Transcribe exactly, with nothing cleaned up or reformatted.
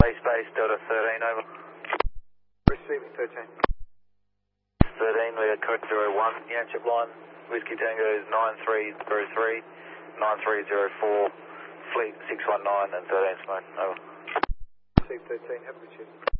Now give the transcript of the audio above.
Base base Delta thirteen, over. Receiving thirteen. thirteen, we are correct zero one, Yankee line, Whiskey Tango is nine three zero three, nine three zero four, Fleet six one nine and thirteen smoke, over. Receive thirteen, have a good shift.